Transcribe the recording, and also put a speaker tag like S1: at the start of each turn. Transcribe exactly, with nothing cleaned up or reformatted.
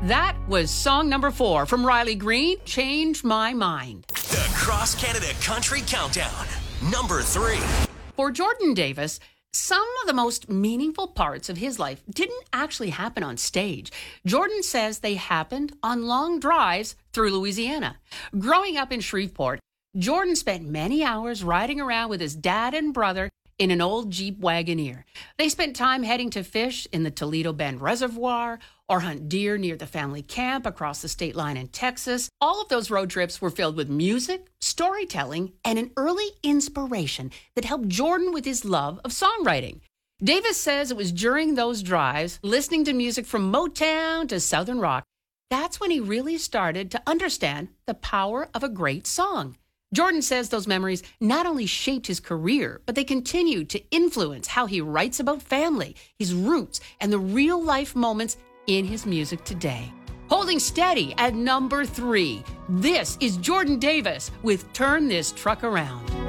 S1: That was song number four from Riley Green, Change My Mind.
S2: The Cross Canada Country Countdown, number three.
S1: For Jordan Davis, some of the most meaningful parts of his life didn't actually happen on stage. Jordan says they happened on long drives through Louisiana. Growing up in Shreveport, Jordan spent many hours riding around with his dad and brother in an old Jeep Wagoneer. They spent time heading to fish in the Toledo Bend Reservoir or hunt deer near the family camp across the state line in Texas. All of those road trips were filled with music, storytelling, and an early inspiration that helped Jordan with his love of songwriting. Davis says it was during those drives, listening to music from Motown to Southern rock, that's when he really started to understand the power of a great song. Jordan says those memories not only shaped his career, but they continued to influence how he writes about family, his roots, and the real-life moments in his music today. Holding steady at number three, this is Jordan Davis with Turn This Truck Around.